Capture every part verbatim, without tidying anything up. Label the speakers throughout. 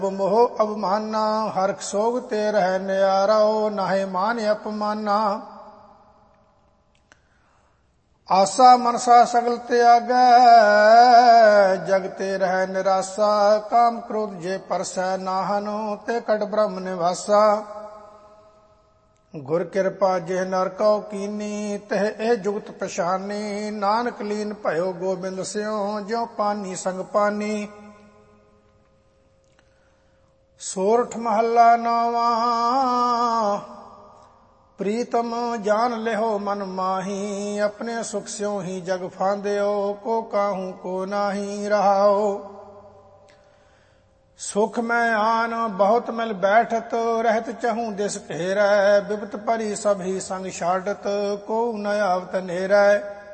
Speaker 1: मोह अवमाना हरख सोग ते रह न्यारो नाहे मान अपमाना। आसा मनसा सगल त्यागै जगते रह निरासा काम क्रोध जे परसै नाहन ते कट ब्रह्म निवासा। गुर कृपा जेह नर कौ कीनी तह ए जुगत पछानी नानक लीन भयो गोबिंद स्यों ज्यों पानी संग पानी। सोरठ महला नावा प्रीतम जान लेहो मन माही अपने सुख स्यों ही जग फांदयो को काहू को नाही रहाओ। सुख मैं आन बहुत मिल बैठत रहत चहूँ दिस घेरै बिपत परी सब ही संग छाडत को न आवत नेरै।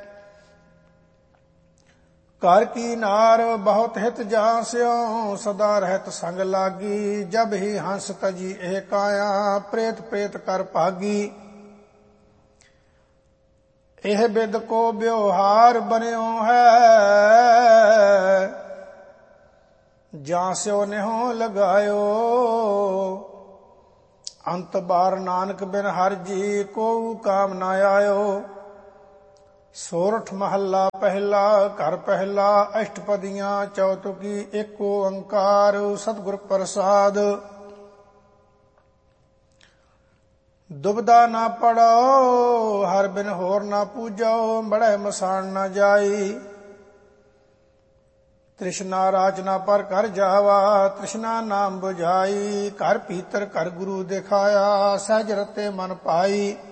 Speaker 1: घर की नार बहुत हित जास्यों सदा रहत संग लागी जब ही हंस तजी एह काया प्रेत प्रेत कर भागी। एह बिद को ब्योहार बन्यो है जास्यो नेहो लगायो। अंत बार नानक बिन हर जी को काम न आयो। सोरठ महला पहला घर पहला अष्टपदियां चौतुकी एक ओंकार सतगुर प्रसाद। दुबदा ना पड़ो हर बिन होर ना पूजो बड़े मसान न जाई। तृष्णा राजना पर कर जावा तृष्णा नाम बुझाई। घर भीतर कर गुरु दिखाया सहज रते मन पाई।